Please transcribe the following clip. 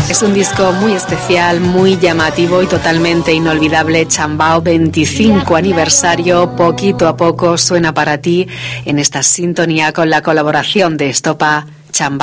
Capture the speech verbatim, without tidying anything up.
Es un disco muy especial, muy llamativo y totalmente inolvidable. Chambao, veinticinco aniversario, poquito a poco suena para ti en esta sintonía con la colaboración de Estopa, Chambao.